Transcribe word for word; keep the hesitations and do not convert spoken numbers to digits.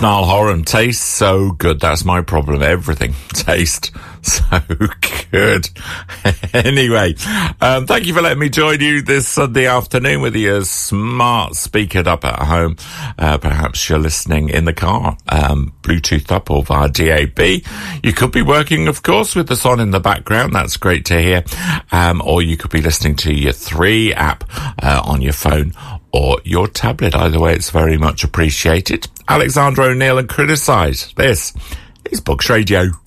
Niall Horan. Tastes so good. That's my problem. Everything tastes so good. Anyway, um, thank you for letting me join you this Sunday afternoon with your smart speakered up at home. Uh, perhaps you're listening in the car, um, Bluetooth up or via D A B. You could be working, of course, with us on in the background. That's great to hear. Um, or you could be listening to your three app uh, on your phone or your tablet. Either way, it's very much appreciated. Alexander O'Neill and Criticise. This is Books Radio.